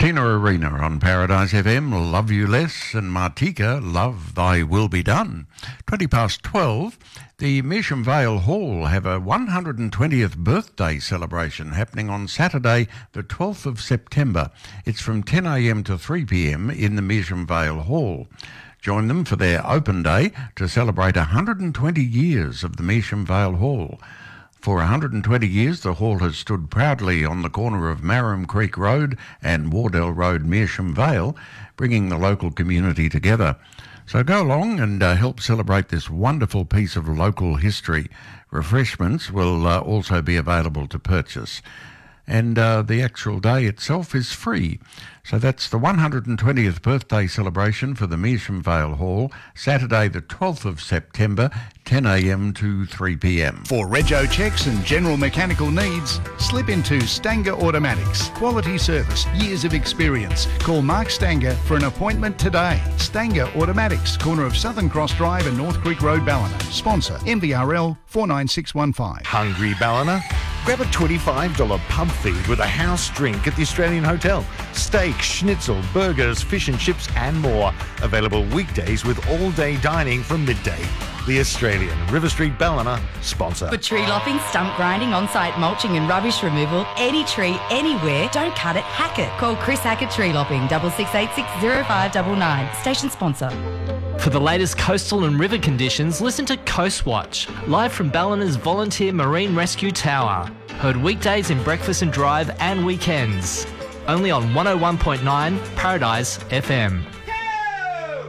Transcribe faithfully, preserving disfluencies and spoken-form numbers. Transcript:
Martina Arena on Paradise F M, Love You Less, and Martika, Love Thy Will Be Done. twenty past twelve, the Measham Vale Hall have a one hundred twentieth birthday celebration happening on Saturday the twelfth of September. It's from ten a m to three p m in the Measham Vale Hall. Join them for their open day to celebrate one hundred twenty years of the Measham Vale Hall. For one hundred twenty years, the hall has stood proudly on the corner of Marram Creek Road and Wardell Road, Measham Vale, bringing the local community together. So go along and uh, help celebrate this wonderful piece of local history. Refreshments will uh, also be available to purchase. And uh, the actual day itself is free. So that's the one hundred twentieth birthday celebration for the Measham Vale Hall, Saturday the twelfth of September, ten a m to three p m. For rego checks and general mechanical needs, slip into Stanger Automatics. Quality service, years of experience. Call Mark Stanger for an appointment today. Stanger Automatics, corner of Southern Cross Drive and North Creek Road, Ballina. Sponsor M V R L four nine six one five. Hungry, Ballina? Grab a twenty-five dollars pub feed with a house drink at the Australian Hotel. Steak, schnitzel, burgers, fish and chips and more. Available weekdays with all-day dining from midday. The Australian, River Street, Ballina, sponsor. For tree lopping, stump grinding, on-site mulching and rubbish removal, any tree, anywhere, don't cut it, hack it. Call Chris Hackett Tree Lopping, double six eight six zero five nine nine. Station sponsor. For the latest coastal and river conditions, listen to Coast Watch, live from Ballina's Volunteer Marine Rescue Tower. Heard weekdays in Breakfast and Drive and weekends. Only on one oh one point nine Paradise F M.